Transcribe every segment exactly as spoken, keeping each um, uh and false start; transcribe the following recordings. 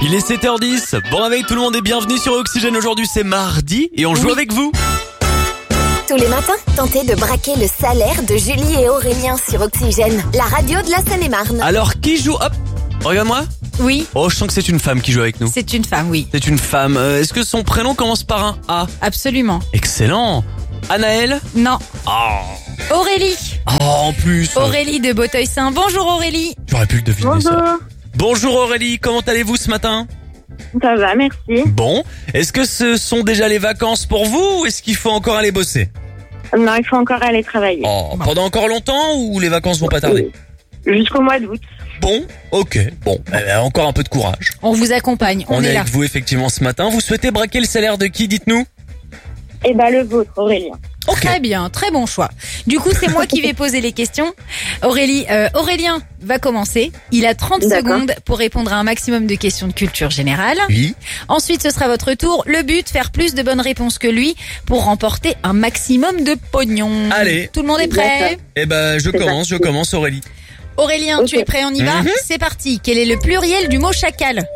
Il est sept heures dix. Bon réveil tout le monde et bienvenue sur Oxygène. Aujourd'hui c'est mardi et on joue Oui. avec vous. Tous les matins, tentez de braquer le salaire de Julie et Aurélien sur Oxygène, la radio de la Seine-et-Marne. Alors qui joue? Hop, regarde-moi. Oui, Oh, je sens que c'est une femme qui joue avec nous. c'est une femme, oui. C'est une femme. Euh, Est-ce que son prénom commence par un A? Absolument. Excellent. Anaëlle? Non. Oh, Aurélie. oh en plus. Aurélie de Beauteuil-Saint. Bonjour Aurélie. J'aurais pu le deviner Bonjour, ça. Bonjour Aurélie, comment allez-vous ce matin? ça va, merci. Bon, est-ce que ce sont déjà les vacances pour vous ou est-ce qu'il faut encore aller bosser? Non, il faut encore aller travailler. Oh, pendant encore longtemps ou les vacances vont pas tarder? Jusqu'au mois d'août. Bon, ok, bon, eh ben, encore un peu de courage. On vous accompagne, on, On, est, est là. avec vous effectivement ce matin. Vous souhaitez braquer le salaire de qui, dites-nous? Et bah le vôtre, Aurélien. Ok. Très bien, très bon choix. Du coup, c'est moi qui vais poser les questions. Aurélie, euh, Aurélien va commencer. Il a trente D'accord. secondes pour répondre à un maximum de questions de culture générale. Oui. Ensuite, ce sera votre tour. Le but, faire plus de bonnes réponses que lui pour remporter un maximum de pognon. Allez. Tout le monde est prêt? D'accord. Eh ben, je C'est commence, je parti. commence Aurélie. Aurélien, Ok. tu es prêt? On y va? Mhm. C'est parti. Quel est le pluriel du mot chacal?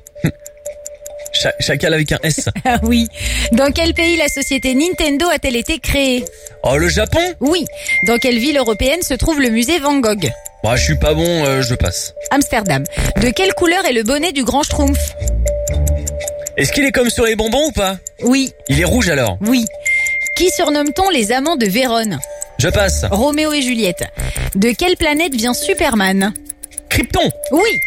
Cha- chacal avec un S. Ah oui. Dans quel pays la société Nintendo a-t-elle été créée? Oh, le Japon? Oui. Dans quelle ville européenne se trouve le musée Van Gogh? Bah, je suis pas bon, euh, je passe. Amsterdam. De quelle couleur est le bonnet du grand Schtroumpf? Est-ce qu'il est comme sur les bonbons ou pas? Oui. Il est rouge alors. Oui. Qui surnomme-t-on les amants de Vérone? Je passe. Roméo et Juliette. De quelle planète vient Superman? Krypton. Oui.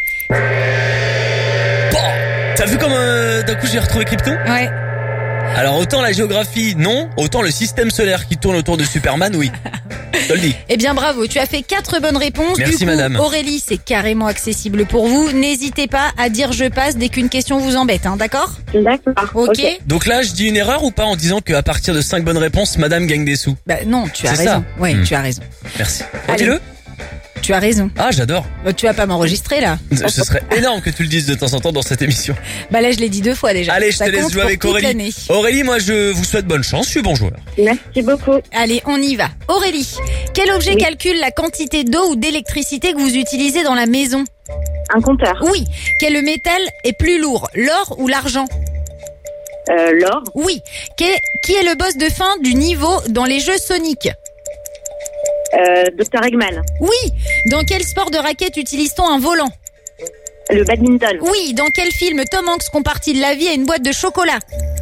Bon. T'as vu comme euh, d'un coup j'ai retrouvé Krypton? Ouais. Alors autant la géographie, non. Autant le système solaire qui tourne autour de Superman, oui. Je te le dis. Eh bien bravo, tu as fait quatre bonnes réponses. Merci, du coup, madame. Aurélie, c'est carrément accessible pour vous. N'hésitez pas à dire je passe dès qu'une question vous embête, hein, d'accord? D'accord. Ok. Donc là, je dis une erreur ou pas en disant qu'à partir de cinq bonnes réponses, madame gagne des sous? Bah non, tu as C'est ça. raison. Ouais, Hmm. tu as raison. Merci. Allez. Dis-le. Tu as raison. Ah, j'adore. Bah, tu vas pas m'enregistrer là. Ce serait énorme que tu le dises de temps en temps dans cette émission. Bah là, je l'ai dit deux fois déjà. Allez, je Ça te laisse compte jouer pour avec toute Aurélie. l'année. Aurélie, moi je vous souhaite bonne chance, je suis bon joueur. Merci beaucoup. Allez, on y va. Aurélie, quel objet Oui. calcule la quantité d'eau ou d'électricité que vous utilisez dans la maison? Un compteur. Oui. Quel métal est plus lourd, l'or ou l'argent? Euh, l'or. Oui. Qu'est- Qui est le boss de fin du niveau dans les jeux Sonic? Euh, docteur Eggman. Oui. Dans quel sport de raquette utilise-t-on un volant? Le badminton. Oui. Dans quel film Tom Hanks compare-t-il la vie à une boîte de chocolat?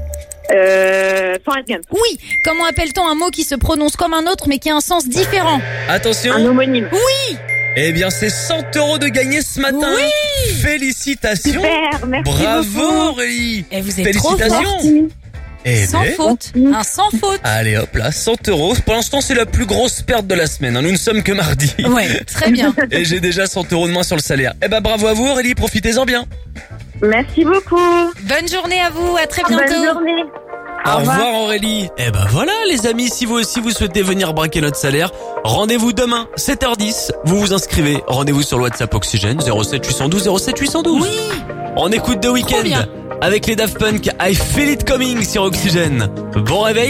Euh, Forrest Gump. Oui. Comment appelle-t-on un mot qui se prononce comme un autre mais qui a un sens différent? Attention. Un homonyme. Oui. Eh bien, c'est cent euros de gagner ce matin. Oui. Félicitations. Super, merci Bravo beaucoup. Aurélie. Et vous êtes trop Félicitations. fort. Merci. Eh Sans ben, faute. Merci. Un sans faute. allez hop là, cent euros. Pour l'instant, c'est la plus grosse perte de la semaine. hein. Nous ne sommes que mardi. Ouais, très bien. Et j'ai déjà cent euros de moins sur le salaire. Eh ben, bravo à vous Aurélie, profitez-en bien. Merci beaucoup. Bonne journée à vous, à très bientôt. Bonne journée. Au revoir Aurélie. Eh ben voilà les amis, si vous aussi vous souhaitez venir braquer notre salaire, rendez-vous demain, sept heures dix. Vous vous inscrivez, rendez-vous sur le WhatsApp Oxygène, zéro sept huit un deux zéro sept huit un deux. Oui. On écoute The Trop Weeknd bien. avec les Daft Punk, I Feel It Coming sur Oxygène. Bon réveil.